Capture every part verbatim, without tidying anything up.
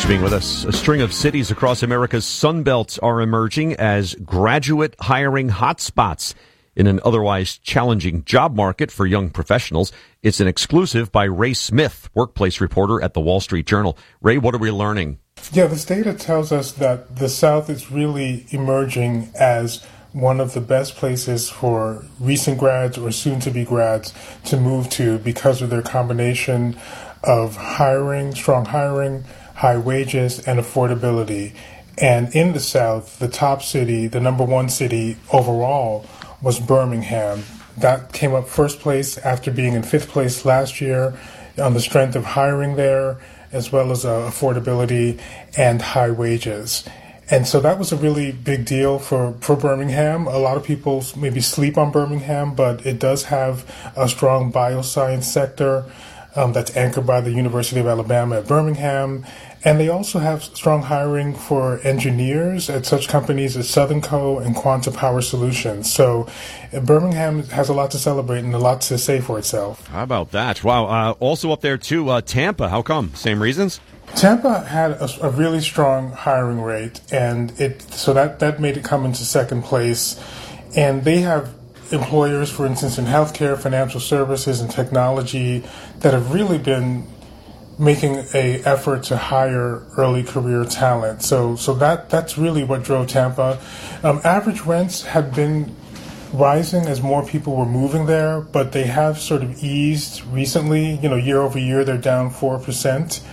Thanks for being with us. A string of cities across America's Sun Belt are emerging as graduate hiring hotspots in an otherwise challenging job market for young professionals. It's an exclusive by Ray Smith, workplace reporter at the Wall Street Journal. Ray, what are we learning? Yeah, this data tells us that the South is really emerging as one of the best places for recent grads or soon-to-be grads to move to because of their combination of hiring, strong hiring, high wages, and affordability. And in the South, the top city, the number one city overall, was Birmingham. That came up first place after being in fifth place last year on the strength of hiring there, as well as uh, affordability and high wages. And so that was a really big deal for, for Birmingham. A lot of people maybe sleep on Birmingham, but it does have a strong bioscience sector um, that's anchored by the University of Alabama at Birmingham. And they also have strong hiring for engineers at such companies as Southern Co. and Quanta Power Solutions. So uh, Birmingham has a lot to celebrate and a lot to say for itself. How about that? Wow. Uh, also up there, too, uh, Tampa. How come? Same reasons? Tampa had a, a really strong hiring rate, and it so that, that made it come into second place. And they have employers, for instance, in healthcare, financial services, and technology that have really been making a effort to hire early career talent. So so that that's really what drove Tampa. Um, average rents have been rising as more people were moving there, but they have sort of eased recently. You know, year over year, they're down four percent.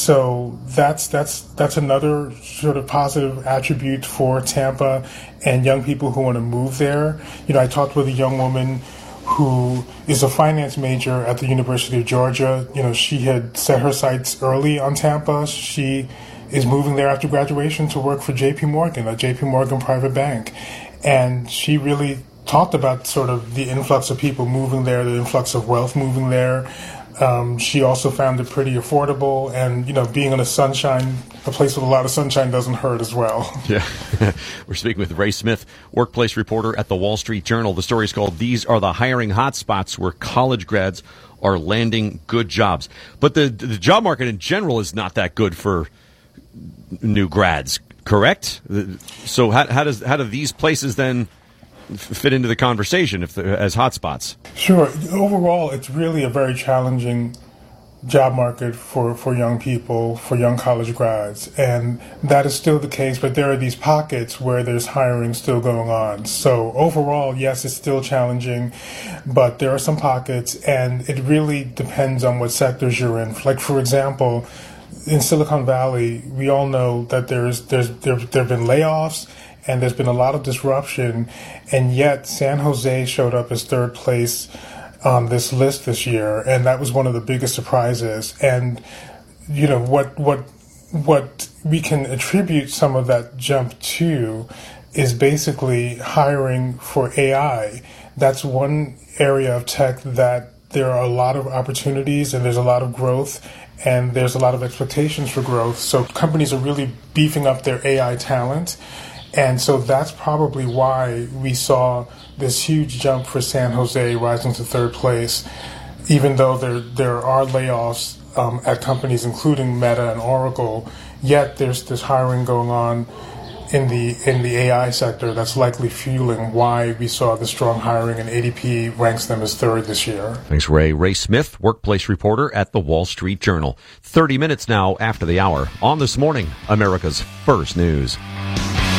So that's that's that's another sort of positive attribute for Tampa and young people who want to move there. You know, I talked with a young woman who is a finance major at the University of Georgia. You know, she had set her sights early on Tampa. She is moving there after graduation to work for J P Morgan, a J P Morgan private bank. And she really talked about sort of the influx of people moving there, the influx of wealth moving there. Um, she also found it pretty affordable, and, you know, being in a sunshine, a place with a lot of sunshine doesn't hurt as well. Yeah. We're speaking with Ray Smith, workplace reporter at the Wall Street Journal. The story is called "These Are the Hiring Hotspots Where College Grads Are Landing Good Jobs." But the, the job market in general is not that good for new grads, correct? So how, how does how do these places then fit into the conversation if as hotspots? Sure. Overall, it's really a very challenging job market for, for young people, for young college grads. And that is still the case, but there are these pockets where there's hiring still going on. So overall, yes, it's still challenging, but there are some pockets, and it really depends on what sectors you're in. Like, for example, in Silicon Valley, we all know that there's there's there there have been layoffs, and there's been a lot of disruption, and yet San Jose showed up as third place on this list this year, and that was one of the biggest surprises. And, you know, what what what we can attribute some of that jump to is basically hiring for A I. That's one area of tech that there are a lot of opportunities, and there's a lot of growth, and there's a lot of expectations for growth. So companies are really beefing up their A I talent. And so that's probably why we saw this huge jump for San Jose rising to third place, even though there there are layoffs um, at companies including Meta and Oracle. Yet there's this hiring going on in the in the A I sector that's likely fueling why we saw the strong hiring, and A D P ranks them as third this year. Thanks, Ray. Ray Smith, workplace reporter at the Wall Street Journal. thirty minutes now after the hour on This Morning, America's First News.